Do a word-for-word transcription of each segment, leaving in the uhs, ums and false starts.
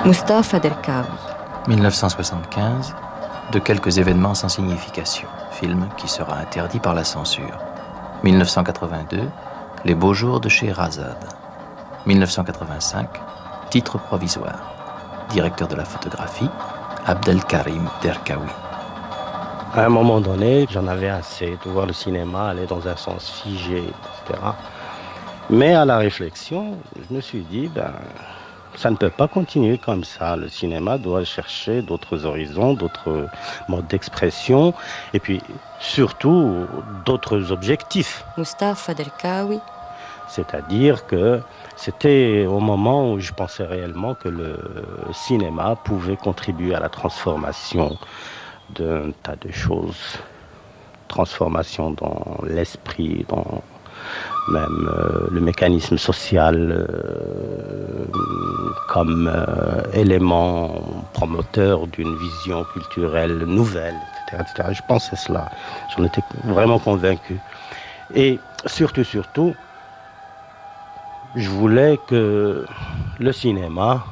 Mustapha Derkaoui. mille neuf cent soixante-quinze, De quelques événements sans signification, film qui sera interdit par la censure. mille neuf cent quatre-vingt-deux, Les beaux jours de Scheherazade. mille neuf cent quatre-vingt-cinq, Titre provisoire. Directeur de la photographie, Abdelkarim Derkaoui. À un moment donné, j'en avais assez de voir le cinéma aller dans un sens figé, et cetera. Mais à la réflexion, je me suis dit, ben, ça ne peut pas continuer comme ça. Le cinéma doit chercher d'autres horizons, d'autres modes d'expression, et puis surtout d'autres objectifs. Mustapha Derkaoui. C'est-à-dire que c'était au moment où je pensais réellement que le cinéma pouvait contribuer à la transformation d'un tas de choses. Transformation dans l'esprit, dans même euh, le mécanisme social euh, comme euh, élément promoteur d'une vision culturelle nouvelle, et cetera, et cetera. Je pensais cela, j'en étais vraiment convaincu. Et surtout, surtout, je voulais que le cinéma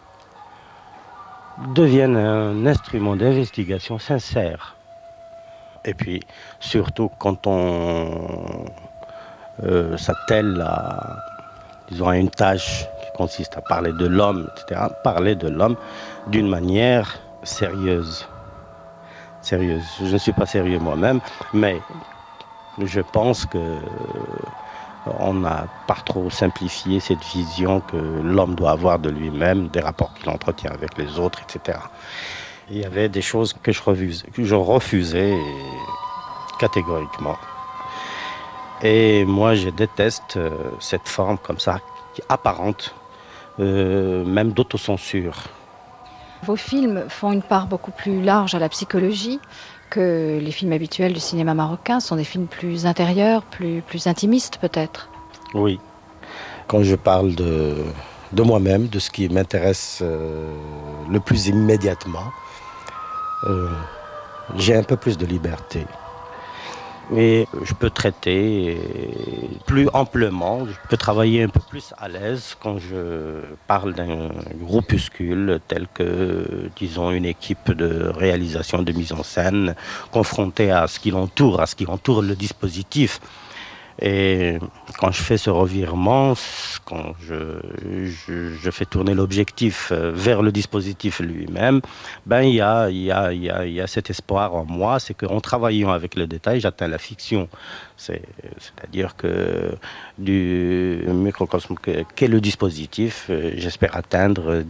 devienne un instrument d'investigation sincère. Et puis, surtout, quand on euh, s'attelle à, disons, à une tâche qui consiste à parler de l'homme, et cetera, parler de l'homme d'une manière sérieuse. Sérieuse. Je ne suis pas sérieux moi-même, mais je pense que on n'a pas trop simplifié cette vision que l'homme doit avoir de lui-même, des rapports qu'il entretient avec les autres, et cetera. Il y avait des choses que je refusais, que je refusais catégoriquement. Et moi, je déteste euh, cette forme comme ça, apparente, euh, même d'autocensure. Vos films font une part beaucoup plus large à la psychologie que les films habituels du cinéma marocain. Ce sont des films plus intérieurs, plus, plus intimistes peut-être. Oui. Quand je parle de, de moi-même, de ce qui m'intéresse euh, le plus immédiatement, euh, j'ai un peu plus de liberté. Et je peux traiter plus amplement, je peux travailler un peu plus à l'aise quand je parle d'un groupuscule tel que, disons, une équipe de réalisation, de mise en scène, confrontée à ce qui l'entoure, à ce qui entoure le dispositif. Et quand je fais ce revirement, quand je, je, je fais tourner l'objectif vers le dispositif lui-même, ben il y a, il y a, il y a, il y a cet espoir en moi, c'est qu'en travaillant avec le détail, j'atteins la fiction. C'est, c'est-à-dire que du microcosme qu'est le dispositif, j'espère atteindre